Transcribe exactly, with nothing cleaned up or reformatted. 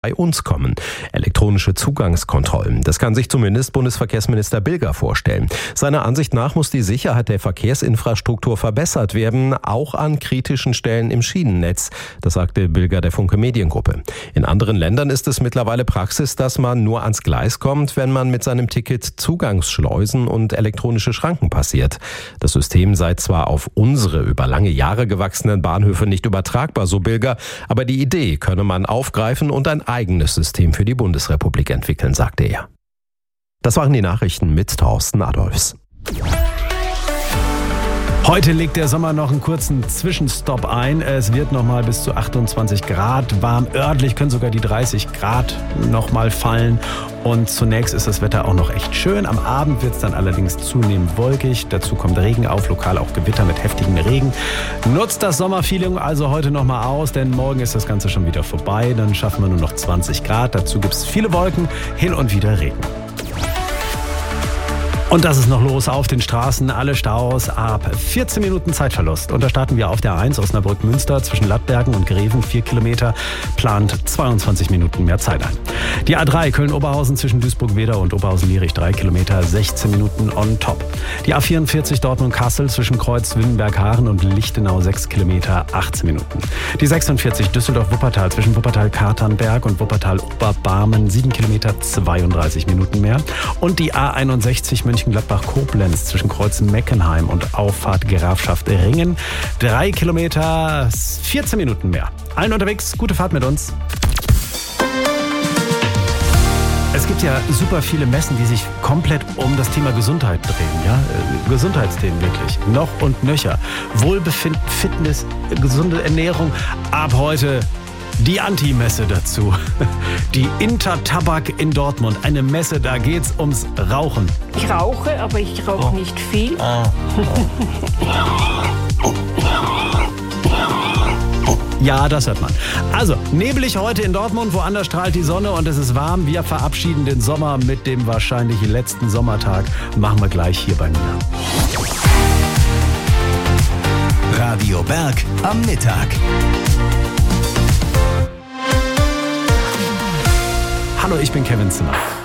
bei uns kommen. Elektronische Zugangskontrollen. Das kann sich zumindest Bundesverkehrsminister Bilger vorstellen. Seiner Ansicht nach muss die Sicherheit der Verkehrsinfrastruktur verbessert werden, auch an kritischen Stellen im Schienennetz. Das sagte Bilger der Funke Mediengruppe. In anderen Ländern ist es mittlerweile Praxis, dass man nur ans Gleis kommt, wenn man mit seinem Ticket Zugangsschleusen und elektronische Schranken passiert. Das System sei zwar auf unsere über lange Jahre gewachsenen Bahnhöfe nicht übertragbar, so Bilger, aber die Idee könne man aufgreifen und ein eigenes System für die Bundesrepublik entwickeln, sagte er. Das waren die Nachrichten mit Thorsten Adolfs. Heute legt der Sommer noch einen kurzen Zwischenstopp ein. Es wird noch mal bis zu achtundzwanzig Grad warm. Örtlich können sogar die dreißig Grad noch mal fallen. Und zunächst ist das Wetter auch noch echt schön. Am Abend wird es dann allerdings zunehmend wolkig. Dazu kommt Regen auf, lokal auch Gewitter mit heftigem Regen. Nutzt das Sommerfeeling also heute noch mal aus, denn morgen ist das Ganze schon wieder vorbei. Dann schaffen wir nur noch zwanzig Grad. Dazu gibt es viele Wolken, hin und wieder Regen. Und das ist noch los auf den Straßen, alle Staus ab vierzehn Minuten Zeitverlust. Und da starten wir auf der eins Osnabrück-Münster zwischen Lattbergen und Greven, vier Kilometer, plant zweiundzwanzig Minuten mehr Zeit ein. Die A drei Köln-Oberhausen zwischen Duisburg-Wedau und Oberhausen-Lierich, drei Kilometer, sechzehn Minuten on top. Die A vierundvierzig Dortmund-Kassel zwischen Kreuz-Wittenberg-Haaren und Lichtenau, sechs Kilometer, achtzehn Minuten. Die sechsundvierzig Düsseldorf-Wuppertal zwischen Wuppertal-Katernberg und Wuppertal-Oberbarmen, sieben Kilometer, zweiunddreißig Minuten mehr. Und die A einundsechzig Mönchengladbach-Koblenz zwischen Kreuz-Meckenheim und Auffahrt Grafschaft Ringen. Drei Kilometer, vierzehn Minuten mehr. Allen unterwegs, gute Fahrt mit uns. Es gibt ja super viele Messen, die sich komplett um das Thema Gesundheit drehen. Ja? Gesundheitsthemen wirklich. Noch und nöcher. Wohlbefinden, Fitness, gesunde Ernährung. Ab heute die Anti-Messe dazu. Die Intertabak in Dortmund. Eine Messe, da geht's ums Rauchen. Ich rauche, aber ich rauche oh. nicht viel. Ja, das hört man. Also, neblig heute in Dortmund, woanders strahlt die Sonne und es ist warm. Wir verabschieden den Sommer mit dem wahrscheinlich letzten Sommertag. Machen wir gleich hier bei mir. Radio Berg am Mittag. Hallo, ich bin Kevin Zimmer.